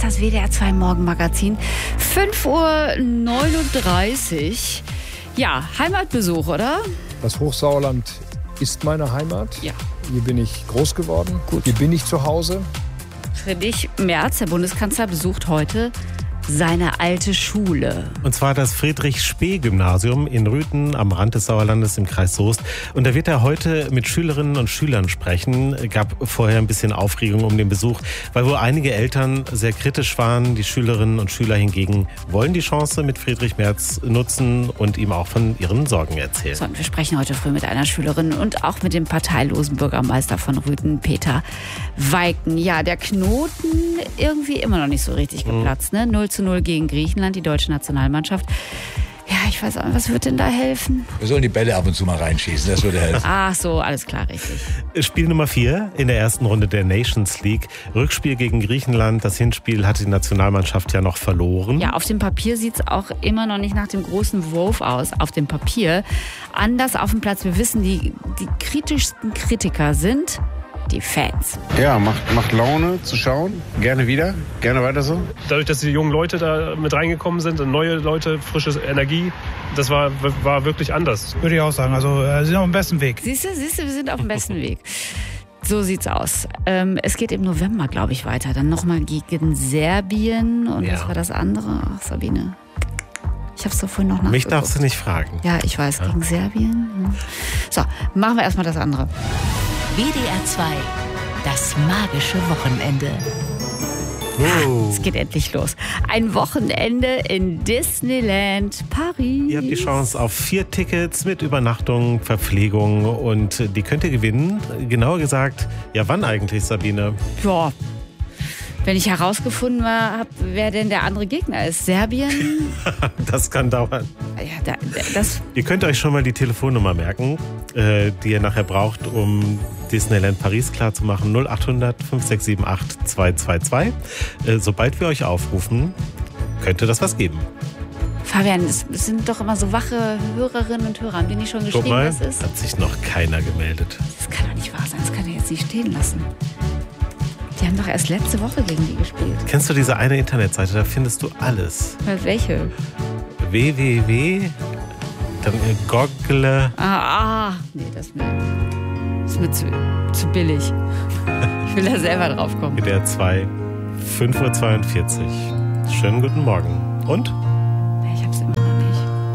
das WDR 2 Morgenmagazin. 5:39 Uhr. Ja, Heimatbesuch, oder? Das Hochsauerland ist meine Heimat. Ja. Hier bin ich groß geworden. Gut. Hier bin ich zu Hause. Friedrich Merz, der Bundeskanzler, besucht heute seine alte Schule. Und zwar das Friedrich-Spee-Gymnasium in Rüthen am Rand des Sauerlandes im Kreis Soest. Und da wird er heute mit Schülerinnen und Schülern sprechen. Gab vorher ein bisschen Aufregung um den Besuch, weil wohl einige Eltern sehr kritisch waren. Die Schülerinnen und Schüler hingegen wollen die Chance mit Friedrich Merz nutzen und ihm auch von ihren Sorgen erzählen. So, und wir sprechen heute früh mit einer Schülerin und auch mit dem parteilosen Bürgermeister von Rüthen, Peter Weiken. Ja, der Knoten irgendwie immer noch nicht so richtig geplatzt, ne? 0:0 gegen Griechenland, die deutsche Nationalmannschaft. Ja, ich weiß auch nicht, was wird denn da helfen? Wir sollen die Bälle ab und zu mal reinschießen, das würde helfen. Ach so, alles klar, richtig. Spiel Nummer 4 in der ersten Runde der Nations League. Rückspiel gegen Griechenland. Das Hinspiel hatte die Nationalmannschaft ja noch verloren. Ja, auf dem Papier sieht es auch immer noch nicht nach dem großen Wurf aus. Auf dem Papier. Anders auf dem Platz. Wir wissen, die kritischsten Kritiker sind die Fans. Ja, macht Laune zu schauen. Gerne wieder, gerne weiter so. Dadurch, dass die jungen Leute da mit reingekommen sind und neue Leute, frische Energie, das war wirklich anders. Würde ich auch sagen. Also sie sind auf dem besten Weg. Siehst du, wir sind auf dem besten Weg. So sieht's aus. Es geht im November, glaube ich, weiter. Dann nochmal gegen Serbien. Und was war das andere? Ach, Sabine. Ich habe es doch vorhin noch nachgeguckt. Mich darfst du nicht fragen. Ja, ich weiß, gegen Serbien. So, machen wir erstmal das andere. WDR 2, das magische Wochenende. Oh. Es geht endlich los. Ein Wochenende in Disneyland Paris. Ihr habt die Chance auf 4 Tickets mit Übernachtung, Verpflegung und die könnt ihr gewinnen. Genauer gesagt, ja wann eigentlich, Sabine? Ja, wenn ich herausgefunden habe, wer denn der andere Gegner ist. Serbien? Das kann dauern. Ja, das Ihr könnt euch schon mal die Telefonnummer merken, die ihr nachher braucht, um Disneyland Paris klarzumachen. 0800 5678 222. Sobald wir euch aufrufen, könnte das was geben. Fabian, es sind doch immer so wache Hörerinnen und Hörer. Haben die nicht schon geschrieben, Guck mal, was ist? hat sich noch keiner gemeldet. Das kann doch nicht wahr sein. Das kann er jetzt nicht stehen lassen. Die haben doch erst letzte Woche gegen die gespielt. Kennst du diese eine Internetseite? Da findest du alles. Welche? www. Dann Goggle. Nee, das ist mir zu billig. Ich will da selber drauf kommen. WDR 2, 5:42 Uhr. Schönen guten Morgen. Und?